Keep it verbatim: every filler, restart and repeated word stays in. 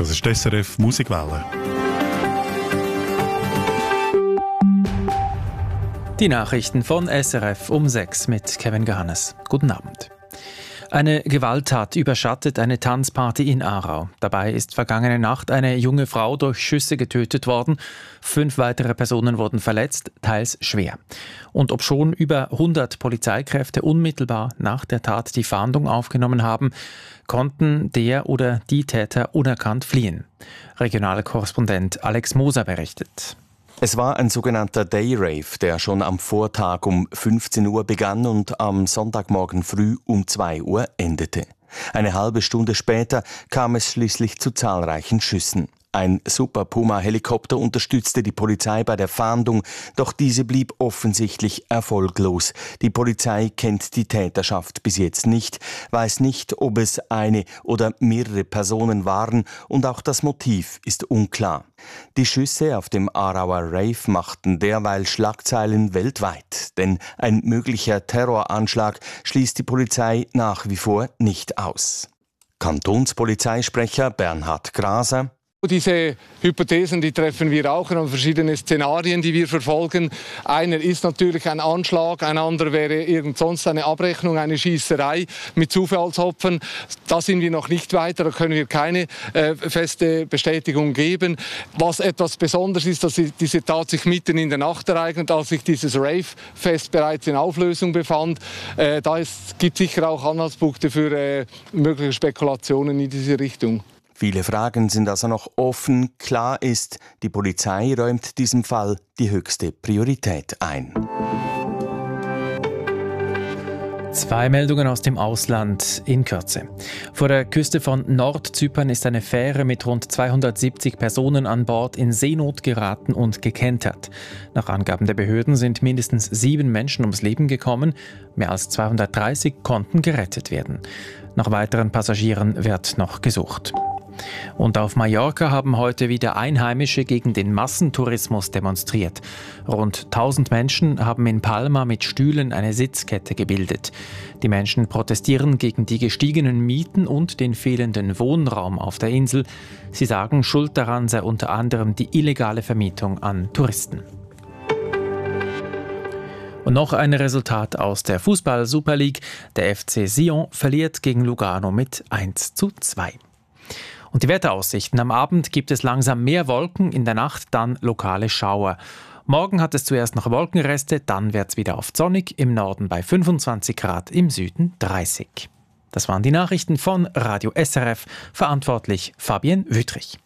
Das ist die S R F Musikwelle. Die Nachrichten von S R F um sechs mit Kevin Gahannes. Guten Abend. Eine Gewalttat überschattet eine Tanzparty in Aarau. Dabei ist vergangene Nacht eine junge Frau durch Schüsse getötet worden. Fünf weitere Personen wurden verletzt, teils schwer. Und obschon über hundert Polizeikräfte unmittelbar nach der Tat die Fahndung aufgenommen haben, konnten der oder die Täter unerkannt fliehen. Regionaler Korrespondent Alex Moser berichtet. Es war ein sogenannter Day-Rave, der schon am Vortag um fünfzehn Uhr begann und am Sonntagmorgen früh um zwei Uhr endete. Eine halbe Stunde später kam es schließlich zu zahlreichen Schüssen. Ein Super Puma-Helikopter unterstützte die Polizei bei der Fahndung, doch diese blieb offensichtlich erfolglos. Die Polizei kennt die Täterschaft bis jetzt nicht, weiß nicht, ob es eine oder mehrere Personen waren und auch das Motiv ist unklar. Die Schüsse auf dem Aarauer Rave machten derweil Schlagzeilen weltweit, denn ein möglicher Terroranschlag schließt die Polizei nach wie vor nicht aus. Kantonspolizeisprecher Bernhard Graser: Diese Hypothesen, die treffen wir auch an verschiedene Szenarien, die wir verfolgen. Einer ist natürlich ein Anschlag, ein anderer wäre irgend sonst eine Abrechnung, eine Schießerei mit Zufallsopfern. Da sind wir noch nicht weiter, da können wir keine äh, feste Bestätigung geben. Was etwas Besonderes ist, dass diese Tat sich mitten in der Nacht ereignet, als sich dieses Rave-Fest bereits in Auflösung befand. Äh, da gibt es sicher auch Anhaltspunkte für äh, mögliche Spekulationen in diese Richtung. Viele Fragen sind also noch offen. Klar ist, die Polizei räumt diesem Fall die höchste Priorität ein. Zwei Meldungen aus dem Ausland in Kürze. Vor der Küste von Nordzypern ist eine Fähre mit rund zweihundertsiebzig Personen an Bord in Seenot geraten und gekentert. Nach Angaben der Behörden sind mindestens sieben Menschen ums Leben gekommen. Mehr als zweihundertdreißig konnten gerettet werden. Nach weiteren Passagieren wird noch gesucht. Und auf Mallorca haben heute wieder Einheimische gegen den Massentourismus demonstriert. Rund tausend Menschen haben in Palma mit Stühlen eine Sitzkette gebildet. Die Menschen protestieren gegen die gestiegenen Mieten und den fehlenden Wohnraum auf der Insel. Sie sagen, schuld daran sei unter anderem die illegale Vermietung an Touristen. Und noch ein Resultat aus der Fußball-Super League. Der F C Sion verliert gegen Lugano mit eins zu zwei. Und die Wetteraussichten. Am Abend gibt es langsam mehr Wolken, in der Nacht dann lokale Schauer. Morgen hat es zuerst noch Wolkenreste, dann wird es wieder oft sonnig, im Norden bei fünfundzwanzig Grad, im Süden dreißig. Das waren die Nachrichten von Radio S R F, verantwortlich Fabienne Wüttrich.